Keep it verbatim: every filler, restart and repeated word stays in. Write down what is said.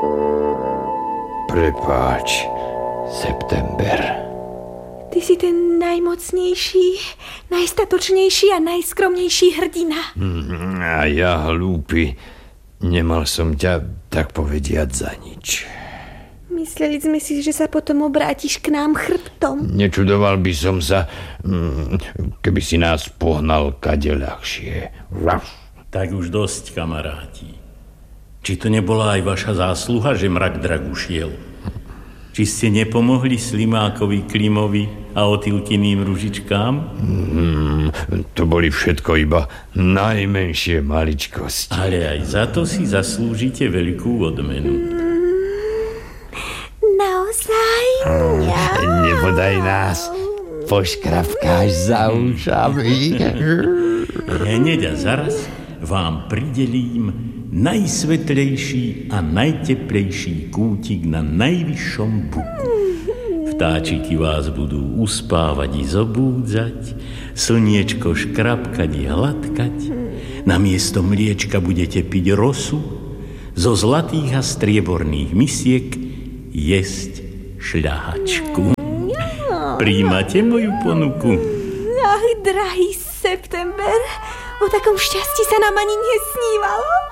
Prepáč, September. Ty si ten najmocnejší, najstatočnejší a najskromnejší hrdina. A ja, hlúpy, nemal som ťa, tak povediať, za nič. Mysleli sme si, že sa potom obrátiš k nám chrbtom. Nečudoval by som sa, keby si nás pohnal kade ľahšie. Tak už dosť, kamaráti. Či to nebola aj vaša zásluha, že mrak drak ušiel? Či ste nepomohli Slimákovi, Klimovi a Otýlkyným ružičkám? Hmm, to boli všetko iba najmenšie maličkosti. Ale aj za to si zaslúžite veľkú odmenu. Naozaj? Hmm, nebodaj nás poškrapkáš za ušami. Hneď a zaraz vám pridelím najsvetlejší a najteplejší kútik na najvyššom buku. Vtáčiky vás budú uspávať i zobúdzať, slniečko škrapkať i hladkať, namiesto mliečka budete piť rosu, zo zlatých a strieborných misiek jesť šľahačku. Príjmate moju ponuku? Ach, drahý September, o takom šťastí sa nám ani nesnívalo.